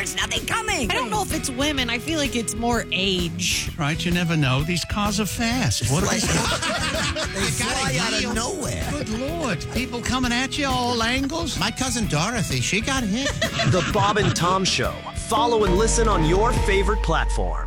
There's nothing coming. I don't know if it's women. I feel like it's more age. Right, you never know. These cars are fast. What are they? They fly out of nowhere. Good Lord. People coming at you all angles. My cousin Dorothy, she got hit. The Bob and Tom Show. Follow and listen on your favorite platform.